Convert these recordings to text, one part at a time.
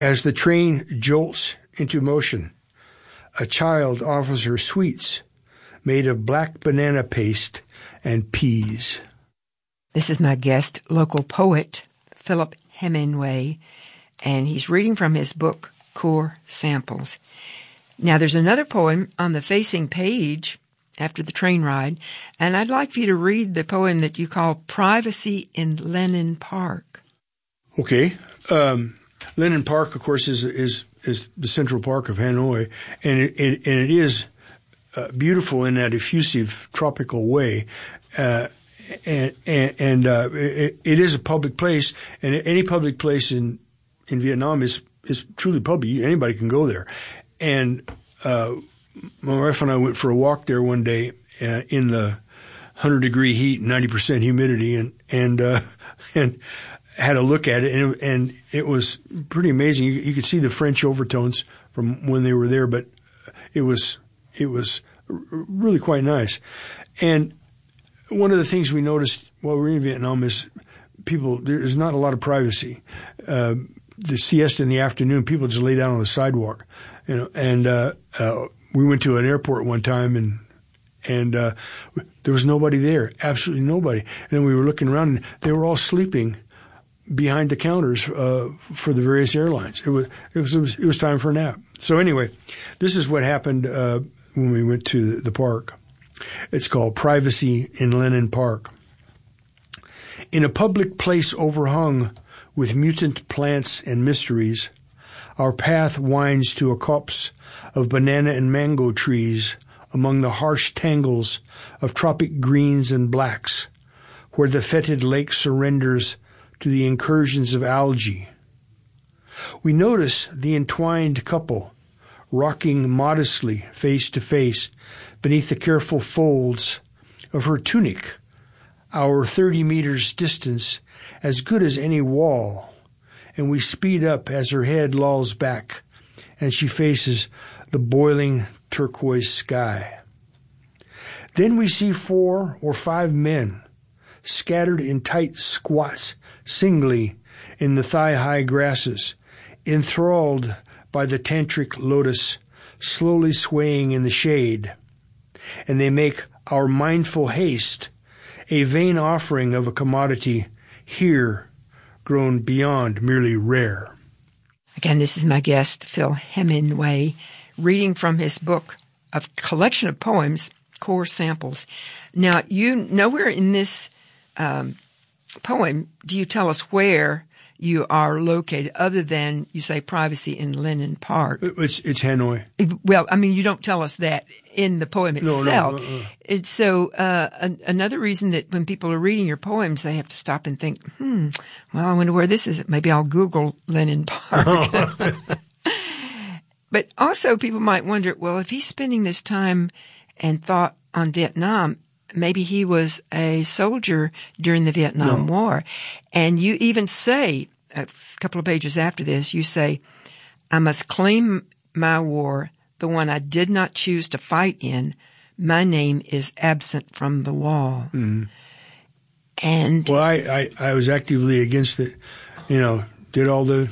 As the train jolts into motion, a child offers her sweets made of black banana paste and peas. This is my guest, local poet, Philip Hemingway, and he's reading from his book, Core Samples. Now, there's another poem on the facing page after the train ride, and I'd like for you to read the poem that you call Privacy in Lenin Park. Okay. Lenin Park, of course, is the central park of Hanoi, and it is beautiful in that effusive tropical way. It is a public place, and any public place in Vietnam is truly public. Anybody can go there. And my wife and I went for a walk there one day in the 100-degree heat, 90% humidity, and had a look at it, and it was pretty amazing. You could see the French overtones from when they were there, but it was really quite nice. And one of the things we noticed while we were in Vietnam is there's not a lot of privacy. The siesta in the afternoon, people just lay down on the sidewalk, and we went to an airport one time, and there was nobody there, absolutely nobody. And then we were looking around, and they were all sleeping behind the counters for the various airlines. It was time for a nap. So anyway, this is what happened when we went to the park. It's called Privacy in Lenin Park. In a public place overhung with mutant plants and mysteries, our path winds to a copse of banana and mango trees among the harsh tangles of tropic greens and blacks, where the fetid lake surrenders to the incursions of algae. We notice the entwined couple rocking modestly face to face beneath the careful folds of her tunic, our 30 meters distance as good as any wall, and we speed up as her head lolls back and she faces the boiling turquoise sky. Then we see 4 or 5 men scattered in tight squats singly in the thigh-high grasses, enthralled by the tantric lotus slowly swaying in the shade. And they make our mindful haste a vain offering of a commodity here grown beyond merely rare. Again, this is my guest, Phil Hemingway, reading from his book, a collection of poems, Core Samples. Now, nowhere in this poem do you tell us where you are located, other than you say Privacy in Lenin Park. It's Hanoi. Well, I mean, you don't tell us that in the poem itself. No. It's so another reason that when people are reading your poems, they have to stop and think, well, I wonder where this is. Maybe I'll Google Lenin Park. But also people might wonder, well, if he's spending this time and thought on Vietnam, maybe he was a soldier during the Vietnam War. And you even say, a couple of pages after this, you say, I must claim my war, the one I did not choose to fight in. My name is absent from the wall. Mm-hmm. And well, I was actively against it. Did all the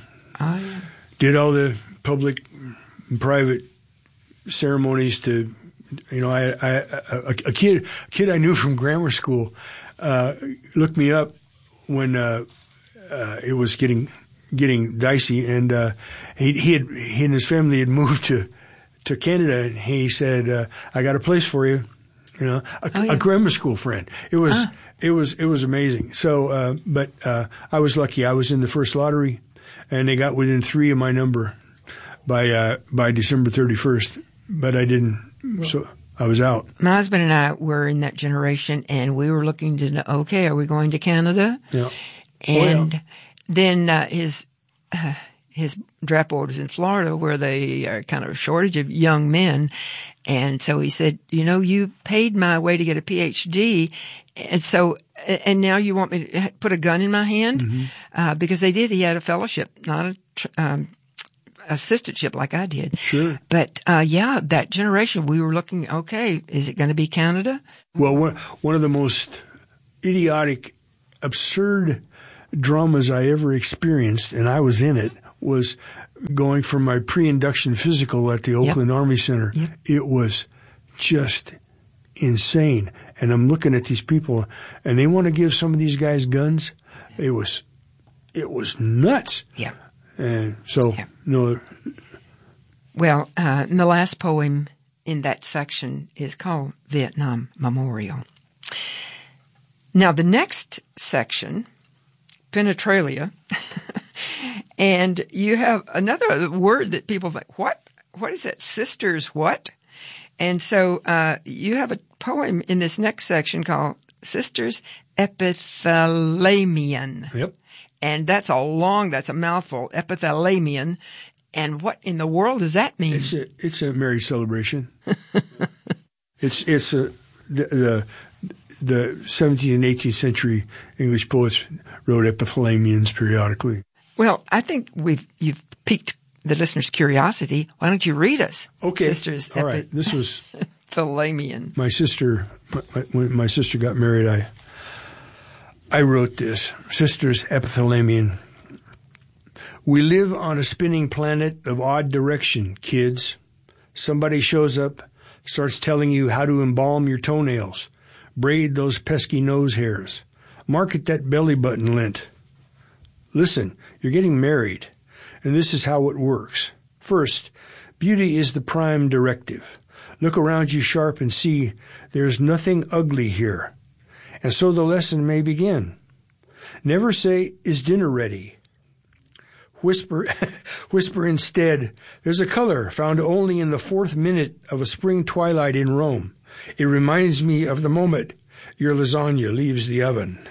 public and private ceremonies to. A kid I knew from grammar school looked me up when it was getting dicey, and he and his family had moved to Canada, and he said, "I got a place for you," a grammar school friend. It was amazing. So, but I was lucky. I was in the first lottery, and they got within 3 of my number by December 31st, but I didn't. So I was out. My husband and I were in that generation, and we were looking to know, okay, are we going to Canada? Yeah. And then his draft board was in Florida, where they are kind of a shortage of young men. And so he said, you paid my way to get a PhD, and now you want me to put a gun in my hand? Mm-hmm. Because they did. He had a fellowship, not a assistantship like I did. Sure. But, that generation, we were looking, okay, is it going to be Canada? Well, one of the most idiotic, absurd dramas I ever experienced, and I was in it, was going for my pre-induction physical at the Oakland Army Center. Yep. It was just insane. And I'm looking at these people, and they want to give some of these guys guns. It was nuts. Yeah. And so, no. Well, and the last poem in that section is called Vietnam Memorial. Now, the next section, penetralia, and you have another word that people think, what? What is it? Sisters what? And so you have a poem in this next section called Sisters Epithalamion. Yep. And that's a mouthful, epithalamion. And what in the world does that mean? It's a marriage celebration. it's the 17th and 18th century English poets wrote epithalamions periodically. Well, I think you've piqued the listener's curiosity. Why don't you read us? Okay. Sisters all right. This was Epithalamion. My sister. When my sister got married, I wrote this. Sisters Epithalamion. We live on a spinning planet of odd direction, kids. Somebody shows up, starts telling you how to embalm your toenails, braid those pesky nose hairs, market that belly button lint. Listen, you're getting married, and this is how it works. First, beauty is the prime directive. Look around you sharp and see there's nothing ugly here. And so the lesson may begin. Never say, is dinner ready? Whisper instead, there's a color found only in the 4th minute of a spring twilight in Rome. It reminds me of the moment your lasagna leaves the oven.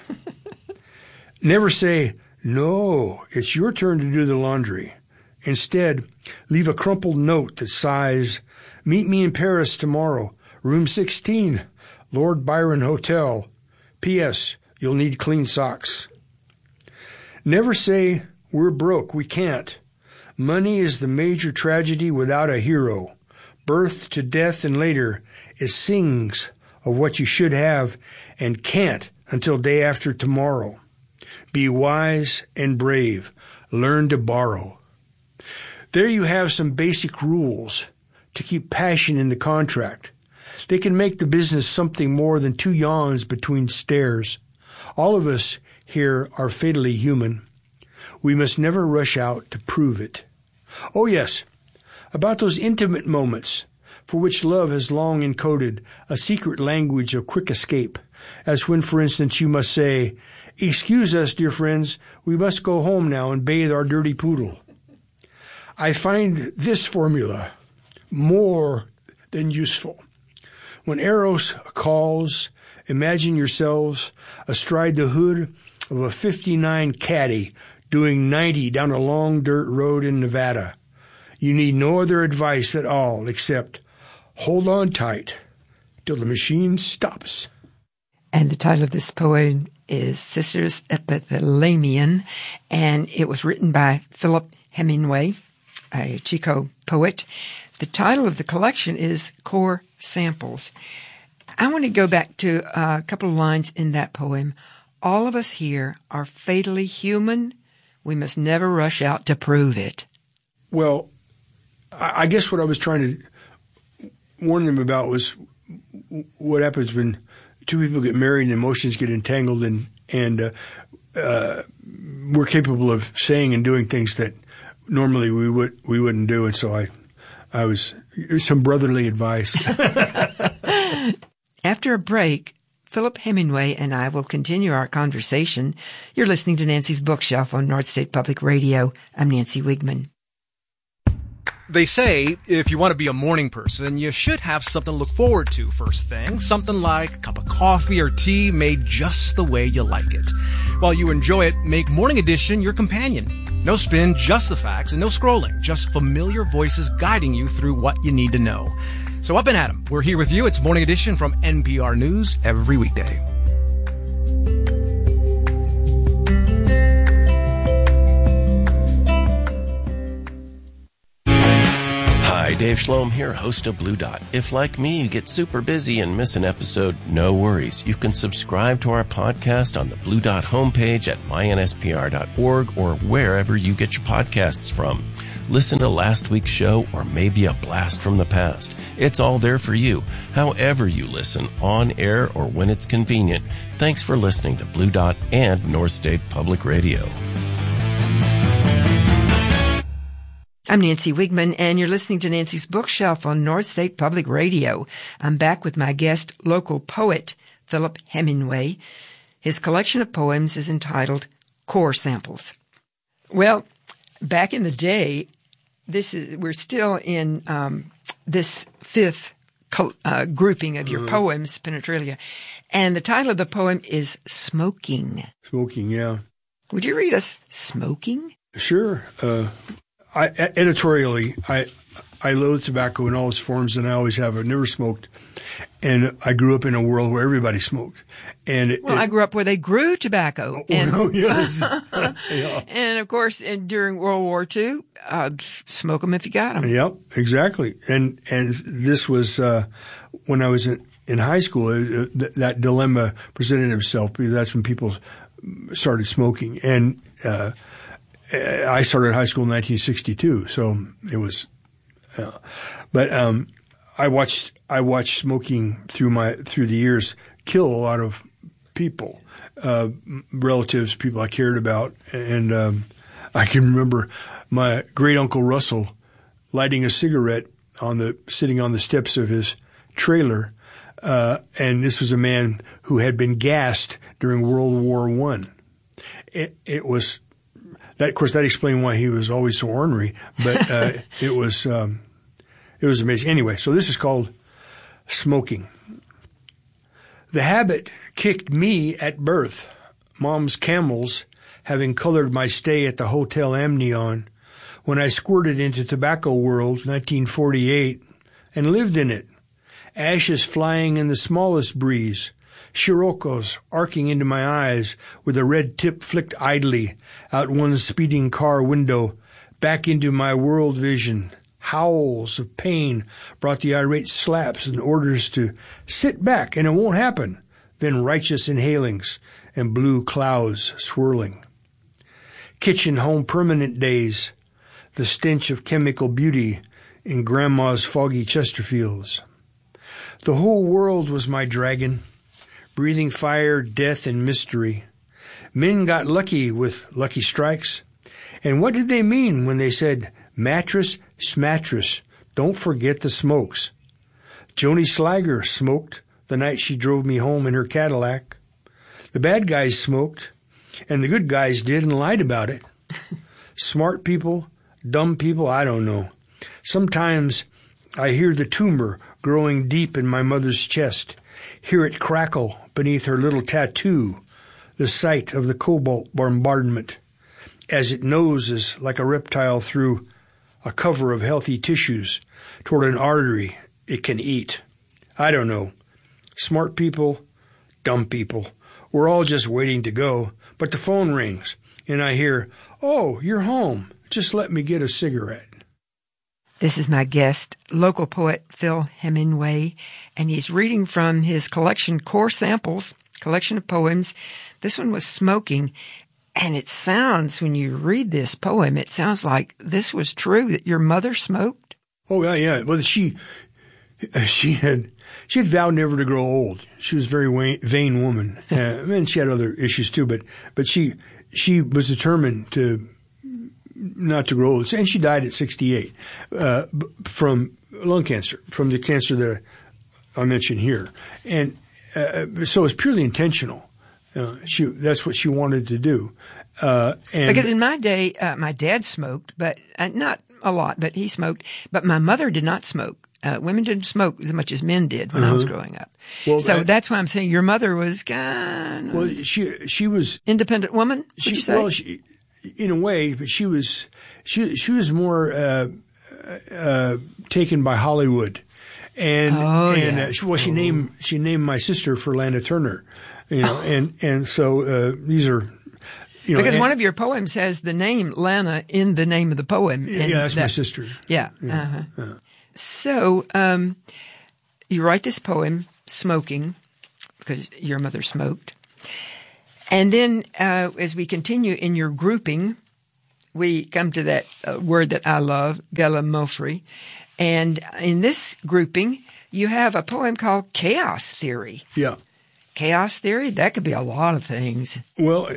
Never say, no, it's your turn to do the laundry. Instead, leave a crumpled note that sighs, meet me in Paris tomorrow, room 16, Lord Byron Hotel. P.S. You'll need clean socks. Never say, we're broke, we can't. Money is the major tragedy without a hero. Birth to death and later, it sings of what you should have and can't until day after tomorrow. Be wise and brave. Learn to borrow. There you have some basic rules to keep passion in the contract. They can make the business something more than 2 yawns between stares. All of us here are fatally human. We must never rush out to prove it. Oh yes, about those intimate moments for which love has long encoded a secret language of quick escape, as when, for instance, you must say, excuse us, dear friends, we must go home now and bathe our dirty poodle. I find this formula more than useful. When Eros calls, imagine yourselves astride the hood of a 59 Caddy doing 90 down a long dirt road in Nevada. You need no other advice at all except hold on tight till the machine stops. And the title of this poem is Sisters Epithalamion, and it was written by Philip Hemingway, a Chico poet. The title of the collection is Core Samples. I want to go back to a couple of lines in that poem. All of us here are fatally human. We must never rush out to prove it. Well, I guess what I was trying to warn them about was what happens when 2 people get married and emotions get entangled, and we're capable of saying and doing things that normally we wouldn't do. And so I was some brotherly advice. After a break, Philip Hemingway and I will continue our conversation. You're listening to Nancy's Bookshelf on North State Public Radio. I'm Nancy Wigman. They say if you want to be a morning person, you should have something to look forward to first thing. Something like a cup of coffee or tea made just the way you like it. While you enjoy it, make Morning Edition your companion. No spin, just the facts, and no scrolling. Just familiar voices guiding you through what you need to know. So up and at 'em. We're here with you. It's Morning Edition from NPR News every weekday. Hi, Dave Schloem here, host of Blue Dot. If, like me, you get super busy and miss an episode, no worries. You can subscribe to our podcast on the Blue Dot homepage at mynspr.org or wherever you get your podcasts from. listen to last week's show, or maybe a blast from the past. It's all there for you, however you listen, on air or when it's convenient. Thanks for listening to Blue Dot and North State Public Radio. I'm Nancy Wigman, and you're listening to Nancy's Bookshelf on North State Public Radio. I'm back with my guest, local poet Philip Hemingway. His collection of poems is entitled Core Samples. Well, back in the day, we're still in this fifth grouping of your poems, Penetralia, and the title of the poem is Smoking. Smoking, yeah. Would you read us Smoking? Sure. Editorially, I loathe tobacco in all its forms, and I always have. I've never smoked. And I grew up in a world where everybody smoked. I grew up where they grew tobacco. Yes. Yeah. And, of course, during World War II, smoke them if you got them. Yep, exactly. And this was when I was in high school, that dilemma presented itself, because that's when people started smoking. And I started high school in 1962, so it was. But I watched smoking through the years kill a lot of people, relatives, people I cared about, and I can remember my great uncle Russell lighting a cigarette sitting on the steps of his trailer, and this was a man who had been gassed during World War I. It was. That, of course, that explained why he was always so ornery, but it was amazing. Anyway, so this is called Smoking. The habit kicked me at birth, Mom's Camels having colored my stay at the Hotel Amnion, when I squirted into Tobacco World, 1948, and lived in it. Ashes flying in the smallest breeze. Scirocco's arcing into my eyes with a red tip flicked idly out one speeding car window back into my world vision. Howls of pain brought the irate slaps and orders to sit back and it won't happen, then righteous inhalings and blue clouds swirling. Kitchen home permanent days, the stench of chemical beauty in Grandma's foggy Chesterfields. The whole world was my dragon, breathing fire, death, and mystery. Men got lucky with lucky strikes. And what did they mean when they said, mattress, smattress, don't forget the smokes? Joni Sliger smoked the night she drove me home in her Cadillac. The bad guys smoked, and the good guys did and lied about it. Smart people, dumb people, I don't know. Sometimes I hear the tumor growing deep in my mother's chest, hear it crackle beneath her little tattoo, the sight of the cobalt bombardment, as it noses like a reptile through a cover of healthy tissues toward an artery it can eat. I don't know. Smart people, dumb people, we're all just waiting to go, but the phone rings, and I hear, "Oh, you're home. Just let me get a cigarette." This is my guest, local poet Phil Hemingway, and he's reading from his collection Core Samples, collection of poems. This one was Smoking, and it sounds, when you read this poem, it sounds like this was true, that your mother smoked? Oh, yeah. Well, she had vowed never to grow old. She was a very vain woman, and she had other issues too, but she was determined not to grow old. And she died at 68 from lung cancer, from the cancer that I mentioned here. And so it's purely intentional. That's what she wanted to do. Because in my day, my dad smoked, but not a lot, but he smoked. But my mother did not smoke. Women didn't smoke as much as men did when I was growing up. Well, so that's why I'm saying your mother was kind of... Well, she was... Independent woman, would you say? Well, in a way, but she was more taken by Hollywood, and she named my sister for Lana Turner, and so these are, because one of your poems has the name Lana in the name of the poem. And that's my sister. Yeah. So you write this poem, Smoking, because your mother smoked. And then as we continue in your grouping we come to that word that I love, gallimaufry. And in this grouping, you have a poem called Chaos Theory. Yeah. Chaos Theory, that could be a lot of things. Well,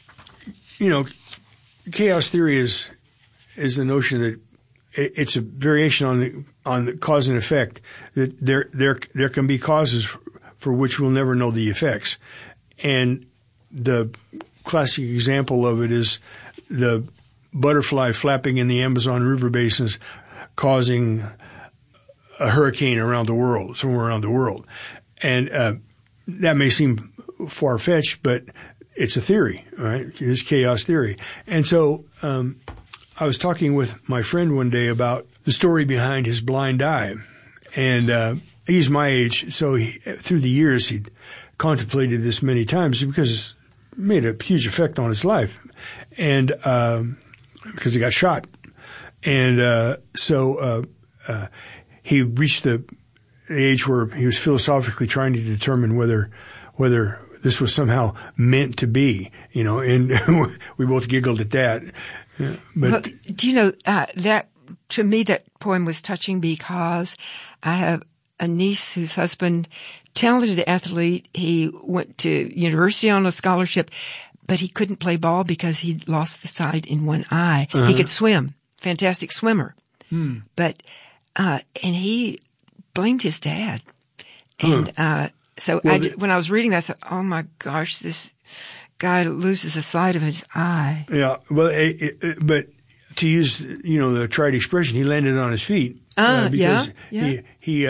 chaos theory is the notion that it's a variation on the cause and effect. That there can be causes for which we'll never know the effects. And the classic example of it is the butterfly flapping in the Amazon River basins causing a hurricane around the world, somewhere around the world. And that may seem far-fetched, but it's a theory, right? It's chaos theory. And so I was talking with my friend one day about the story behind his blind eye. And he's my age, so through the years he'd contemplated this many times because it made a huge effect on his life. And because he got shot. And so he reached the age where he was philosophically trying to determine whether this was somehow meant to be, and we both giggled at that. But do you know that to me that poem was touching because I have a niece whose husband, talented athlete, he went to university on a scholarship, but he couldn't play ball because he'd lost the sight in one eye. Uh-huh. He could swim, fantastic swimmer, but and he blamed his dad, and so when I was reading that, I said, "Oh my gosh, this guy loses the sight of his eye." Yeah, well, but to use the trite expression, he landed on his feet because he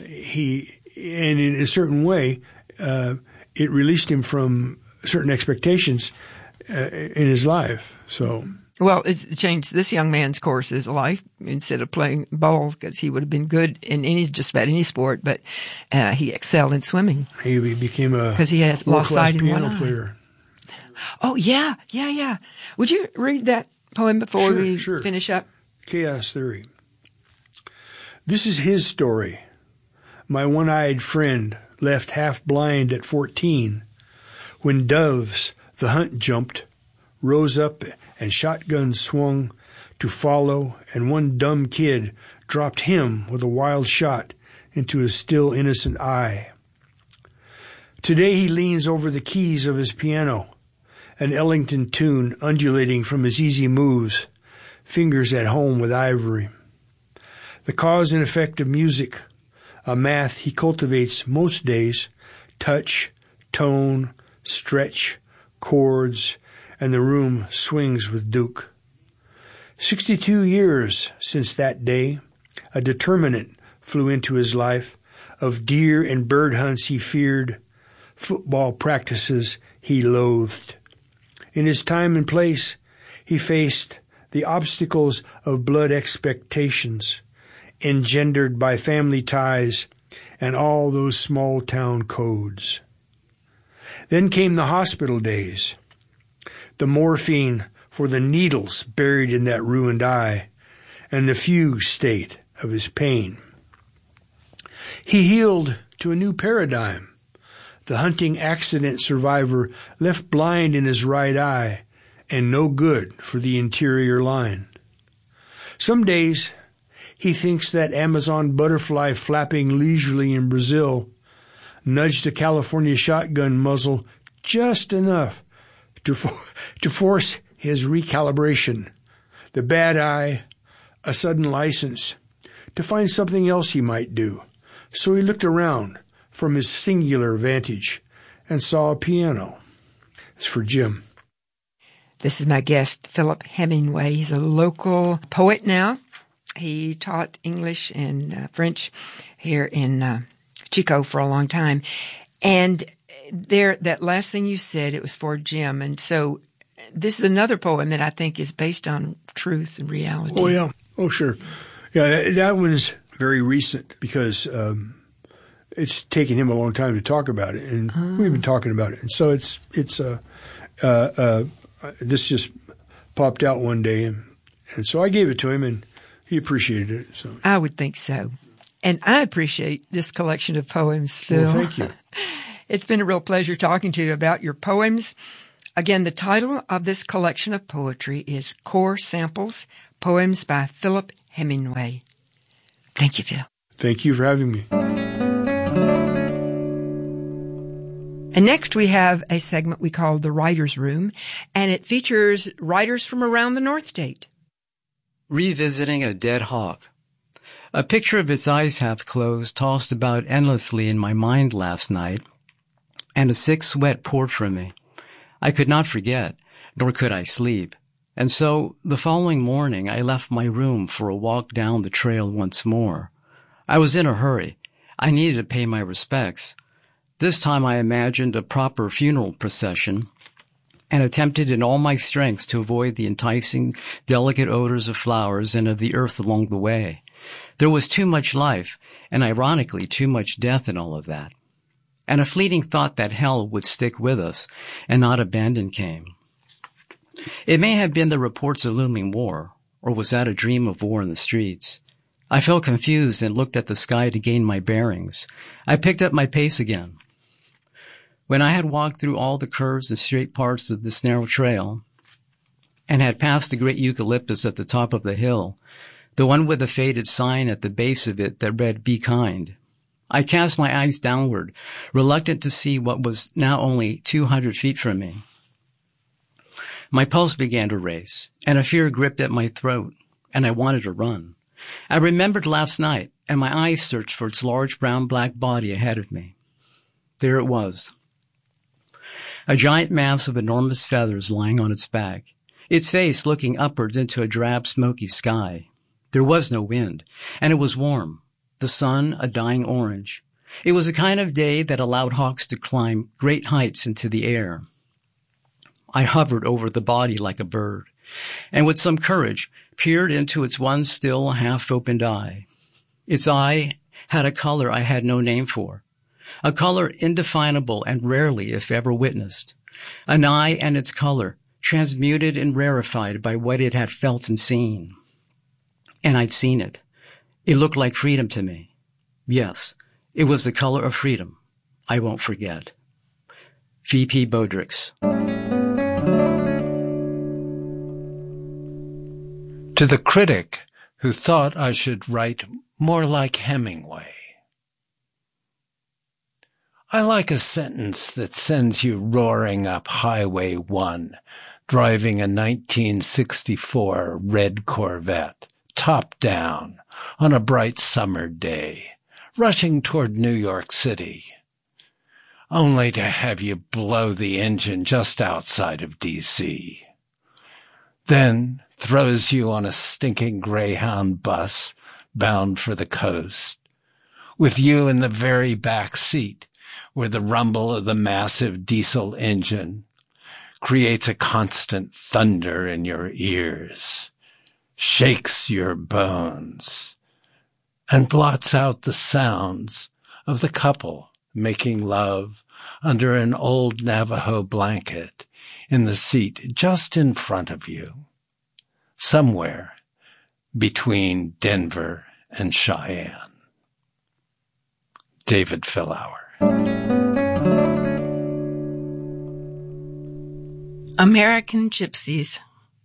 and in a certain way, it released him from certain expectations in his life. So. Well, it changed this young man's course of life. Instead of playing ball, because he would have been good in just about any sport, but he excelled in swimming. He became a because he has lost sight in one piano player. Oh yeah. Would you read that poem before we finish up? Chaos Theory. This is his story. My one-eyed friend left half blind at 14, when doves the hunt jumped, rose up and shotguns swung to follow, and one dumb kid dropped him with a wild shot into his still innocent eye. Today he leans over the keys of his piano, an Ellington tune undulating from his easy moves, fingers at home with ivory. The cause and effect of music, a math he cultivates most days, touch, tone, stretch, chords, and the room swings with Duke. 62 years since that day, a determinant flew into his life. Of deer and bird hunts he feared, football practices he loathed. In his time and place, he faced the obstacles of blood expectations, engendered by family ties and all those small-town codes. Then came the hospital days, the morphine for the needles buried in that ruined eye, and the fugue state of his pain. He healed to a new paradigm, the hunting accident survivor left blind in his right eye and no good for the interior line. Some days he thinks that Amazon butterfly flapping leisurely in Brazil nudged a California shotgun muzzle just enough to force his recalibration, the bad eye, a sudden license, to find something else he might do. So he looked around from his singular vantage and saw a piano. It's for Jim. This is my guest, Philip Hemingway. He's a local poet now. He taught English and French here in Chico for a long time. And that last thing you said, it was for Jim. And so this is another poem that I think is based on truth and reality. Oh, yeah. Oh, sure. Yeah, that one's very recent because it's taken him a long time to talk about it. And we've been talking about it. And so it's this just popped out one day. And so I gave it to him, and he appreciated it. So I would think so. And I appreciate this collection of poems, Phil. Well, thank you. It's been a real pleasure talking to you about your poems. Again, the title of this collection of poetry is Core Samples, Poems by Philip Hemingway. Thank you, Phil. Thank you for having me. And next we have a segment we call The Writer's Room, and it features writers from around the North State. Revisiting a Dead Hawk. A picture of its eyes half closed tossed about endlessly in my mind last night, and a sick sweat poured from me. I could not forget, nor could I sleep. And so, the following morning, I left my room for a walk down the trail once more. I was in a hurry. I needed to pay my respects. This time I imagined a proper funeral procession and attempted in all my strength to avoid the enticing, delicate odors of flowers and of the earth along the way. There was too much life, and ironically too much death in all of that. And a fleeting thought that hell would stick with us and not abandon came. It may have been the reports of looming war, or was that a dream of war in the streets? I felt confused and looked at the sky to gain my bearings. I picked up my pace again. When I had walked through all the curves and straight parts of this narrow trail, and had passed the great eucalyptus at the top of the hill, the one with the faded sign at the base of it that read, "Be kind," I cast my eyes downward, reluctant to see what was now only 200 feet from me. My pulse began to race, and a fear gripped at my throat, and I wanted to run. I remembered last night, and my eyes searched for its large brown-black body ahead of me. There it was. A giant mass of enormous feathers lying on its back, its face looking upwards into a drab, smoky sky. There was no wind, and it was warm, the sun a dying orange. It was a kind of day that allowed hawks to climb great heights into the air. I hovered over the body like a bird, and with some courage peered into its one still half-opened eye. Its eye had a color I had no name for, a color indefinable and rarely, if ever, witnessed. An eye and its color, transmuted and rarefied by what it had felt and seen. And I'd seen it. It looked like freedom to me. Yes, it was the color of freedom. I won't forget. V.P. Bodrix. To the critic who thought I should write more like Hemingway. I like a sentence that sends you roaring up Highway 1, driving a 1964 red Corvette, top down, on a bright summer day, rushing toward New York City, only to have you blow the engine just outside of D.C. Then throws you on a stinking Greyhound bus bound for the coast, with you in the very back seat, where the rumble of the massive diesel engine creates a constant thunder in your ears, shakes your bones, and blots out the sounds of the couple making love under an old Navajo blanket in the seat just in front of you, somewhere between Denver and Cheyenne. David Philauer. American Gypsies.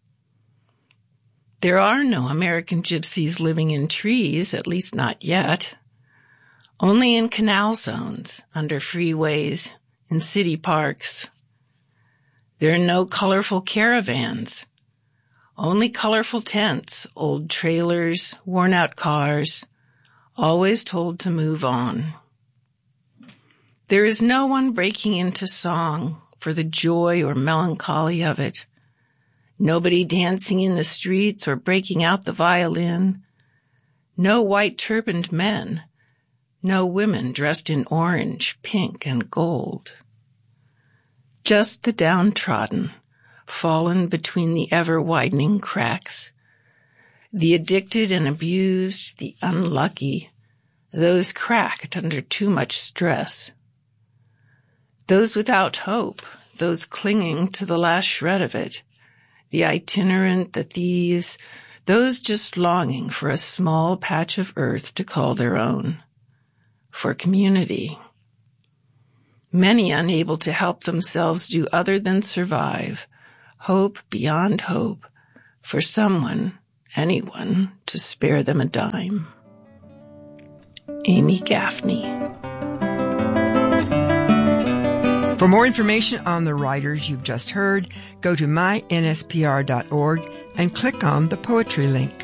There are no American gypsies living in trees, at least not yet. Only in canal zones, under freeways, in city parks. There are no colorful caravans. Only colorful tents, old trailers, worn-out cars, always told to move on. There is no one breaking into song for the joy or melancholy of it. Nobody dancing in the streets or breaking out the violin. No white turbaned men. No women dressed in orange, pink, and gold. Just the downtrodden, fallen between the ever-widening cracks. The addicted and abused, the unlucky, those cracked under too much stress. Those without hope, those clinging to the last shred of it, the itinerant, the thieves, those just longing for a small patch of earth to call their own, for community. Many unable to help themselves do other than survive. Hope beyond hope for someone, anyone, to spare them a dime. Amy Gaffney. For more information on the writers you've just heard, go to mynspr.org and click on the poetry link.